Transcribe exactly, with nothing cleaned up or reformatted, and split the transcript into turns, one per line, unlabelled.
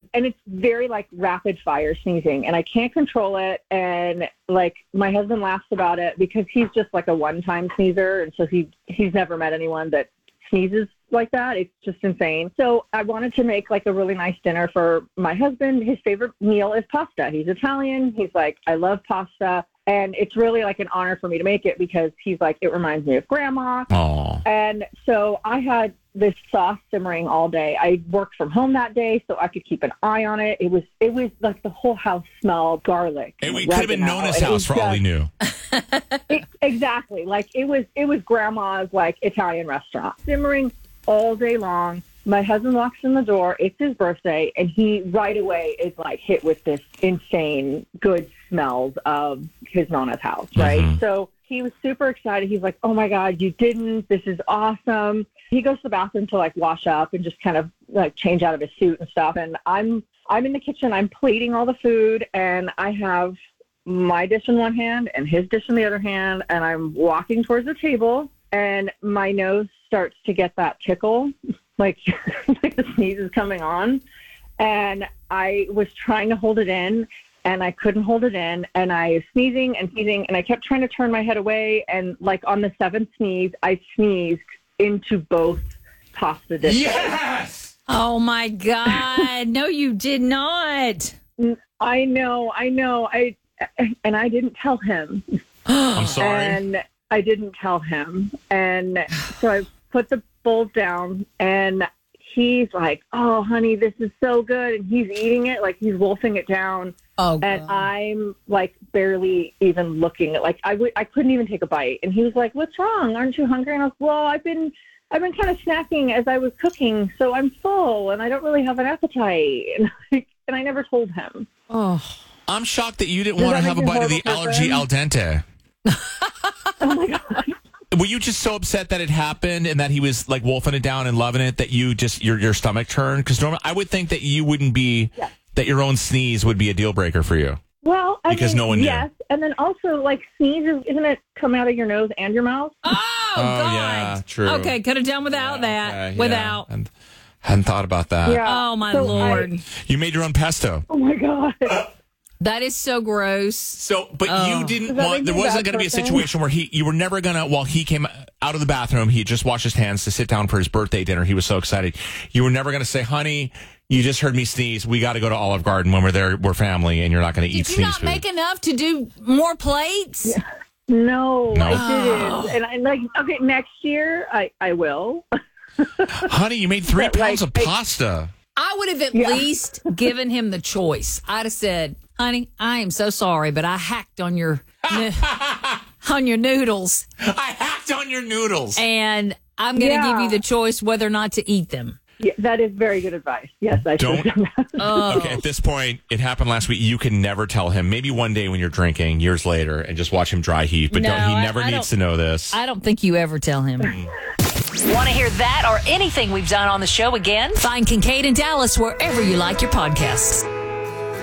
and it's very like rapid fire sneezing, and I can't control it. And like my husband laughs about it because he's just like a one-time sneezer, and so he he's never met anyone that sneezes like that. It's just insane. So I wanted to make like a really nice dinner for my husband. His favorite meal is pasta. He's Italian. He's like, I love pasta. And it's really like an honor for me to make it because he's like, it reminds me of grandma.
Aww.
And so I had this sauce simmering all day. I worked from home that day, so I could keep an eye on it. It was it was like the whole house smelled garlic.
It could have been Nona's house for all we knew.
It, exactly. Like it was it was grandma's like Italian restaurant. Simmering all day long. My husband walks in the door. It's his birthday, and he right away is like hit with this insane good smells of his Nona's house, right?
Mm-hmm.
So he was super excited. He's like, oh my God, you didn't. This is awesome. He goes to the bathroom to like wash up and just kind of like change out of his suit and stuff. And I'm I'm in the kitchen. I'm plating all the food, and I have my dish in one hand and his dish in the other hand, and I'm walking towards the table, and my nose starts to get that tickle. Like, like the sneeze is coming on, and I was trying to hold it in, and I couldn't hold it in, and I was sneezing and sneezing, and I kept trying to turn my head away, and like on the seventh sneeze, I sneezed into both pasta dishes.
Yes!
Oh my God! No, you did not.
I know, I know, I and I didn't tell him.
I'm sorry.
And I didn't tell him, and so I put the bowl down, and he's like, oh honey, this is so good, and he's eating it like he's wolfing it down.
Oh,
and
God.
I'm like barely even looking at, like I w- I couldn't even take a bite, and he was like, what's wrong, aren't you hungry? And I was, well, I've been I've been kind of snacking as I was cooking, so I'm full and I don't really have an appetite. And, and I never told him.
Oh,
I'm shocked that you didn't
Does
want to
that
have a
make you
bite of the
horrible
allergy
person?
al dente.
Oh my God.
Were you just so upset that it happened and that he was like wolfing it down and loving it that you just your your stomach turned? Because normally I would think that you wouldn't be
Yeah.
that your own sneeze would be a deal breaker for you.
Well, I
Because
mean,
no one knew.
yes, and then also like sneezes, isn't it come out of your nose and your mouth?
oh,
Oh,
God.
yeah, true.
Okay, could have done without that.
Okay, yeah.
Without.
And hadn't thought about that.
Yeah.
Oh my
So
Lord.
I-
You made your own pesto.
oh my God.
That is so gross.
So, but
Oh.
you didn't
Does that
want,
make
there
me a
wasn't
bad
going to be a
person?
situation where he, you were never going to, while he came out of the bathroom, he just washed his hands to sit down for his birthday dinner. He was so excited. You were never going to say, honey, you just heard me sneeze. We got to go to Olive Garden when we're there. We're family and you're not going to eat
Did you
sneeze
not
food.
make enough to do more plates?
No,
No.
I didn't. And I like, okay, next year I, I will.
Honey, you made three
But, like,
pounds of
I-
pasta.
I would have at
Yeah.
least given him the choice. I'd have said, honey, I am so sorry, but I hacked on your no- on your noodles,
I hacked on your noodles.
and I'm going to
Yeah.
give you the choice whether or not to eat them.
Yeah, that is very good advice. Yes, I should have
Don't-
done that.
Oh,
Okay, at this point, it happened last week. You can never tell him. Maybe one day when you're drinking, years later, and just watch him dry heat. But
No,
don't, he
I-
never
I
needs
don't-
to know this.
I don't think you ever tell him.
Want to hear that or anything we've done on the show again?
Find Kincaid and Dallas wherever you like your podcasts.